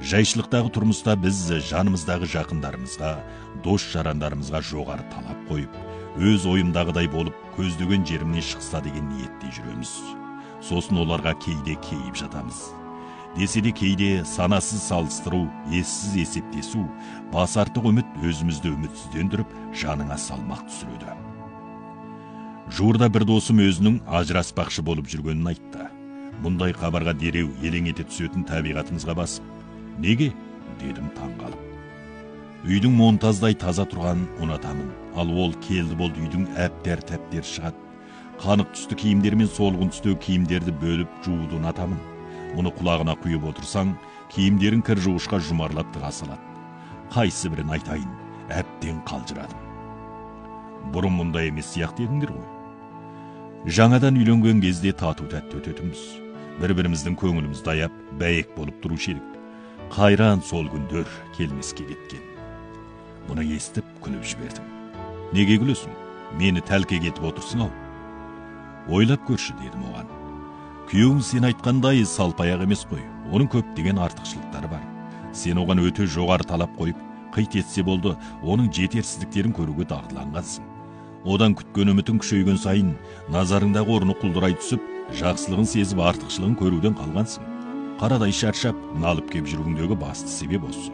Жайшылықтағы тұрмыста біз жанымыздағы жақындарымызға, дос жарандарымызға жоғары талап қойып, өз ойымдағыдай болып, көздеген жерімнен шықса деген ниетте жүреміз. Сосын оларға кейде кейіп жатамыз. Десе де кейде санасыз салыстыру, ессіз есептесу, бас артық үміт өзімізді үмітсіздендіріп, жаныңа салмақ түсіреді. Жуырда бір досым өзінің ажыраспақшы болып жүргенін айтты. Мұндай хабарға дереу елең ете түсетін табиғатымызға басып, неге? Дедім таңғалып. Үйдің монтаздай таза тұрғанын ұнатамын, ал ол келді болды үйдің әптер-тәптер шығады. Қанық түсті киімдер мен солғын түсті киімдерді бөліп жууды ұнатамын. Оны құлағына құйып отырсаң, киімдерін кір жуғышқа жұмарлап тыға салады. Қайсы бірін айтайын, әбден қалжырадым. Бұрын мұндай емес сияқты едіңдер ғой. Жаңадан үйленген кезде тату-тәтті өтетіміз. Бір-біріміздің көңілімізді аяп, бәйек болып тұрушы едік. Қайран сол күндер келмеске кеткен. Бұны естіп күліп жібердім. Неге күлесің? Мені тәлке кетіп отырсың ау. Ойлап көрші дедім оған. Күйеуің сен айтқандай салпаяқ емес қой. Оның көптеген артықшылықтары бар. Сен оған өте жоғары талап қойып, қит етсе болды, оның жетерсіздіктерін көруге дағдыланғансың. Одан күткен үмітің күшейген сайын, назарыңдағы орны құлдырай түсіп, жақсылығын сезіп артықшылығын көруден қалғансың. Қарадай шаршап, налып кеп жүруіңдегі басты себеп осы.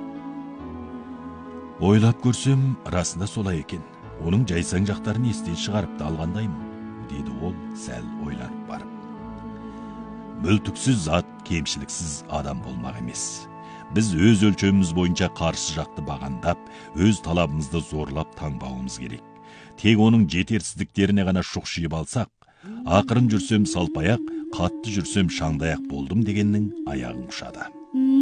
Ойлап көрсем, расында солай екен. Оның жайсаң жақтарын естен шығарыпты алғандаймын, деді ол сәл ойланып барып. Мүлтіксіз зат, кемшіліксіз адам болмақ емес. Біз өз өлшеміміз бойынша қарсы жақты бағандап, өз талабымызды зорлап таңбауымыз керек. Тек оның жетерсіздіктеріне ғана шұқшиып алсақ, ақырын жүрсем салпаяқ, қатты жүрсем шаңдаяқ болдым дегеннің аяғын құшады.